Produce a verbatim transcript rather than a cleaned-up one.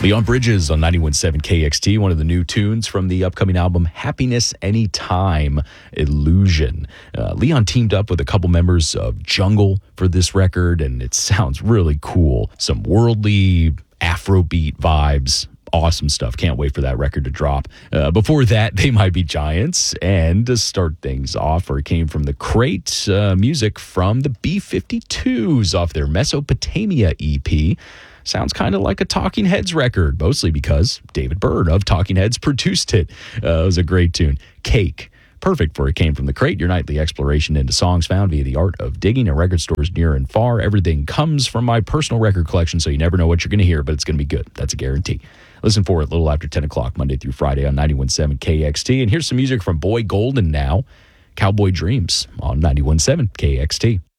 Leon Bridges on ninety-one point seven K X T, one of the new tunes from the upcoming album Happiness Anytime Illusion. Uh, Leon teamed up with a couple members of Jungle for this record, and it sounds really cool. Some worldly Afrobeat vibes. Awesome stuff. Can't wait for that record to drop. Uh, before that, They Might Be Giants. And to start things off, or it came from the Crate, uh, music from the B fifty-twos off their Mesopotamia E P. Sounds kind of like a Talking Heads record, mostly because David Byrne of Talking Heads produced it. Uh, it was a great tune. Cake. Perfect for It Came From the Crate, your nightly exploration into songs found via the art of digging at record stores near and far. Everything comes from my personal record collection, so you never know what you're going to hear, but it's going to be good. That's a guarantee. Listen for it a little after ten o'clock, Monday through Friday on ninety-one point seven K X T. And here's some music from Boy Golden now, Cowboy Dreams on ninety-one point seven K X T.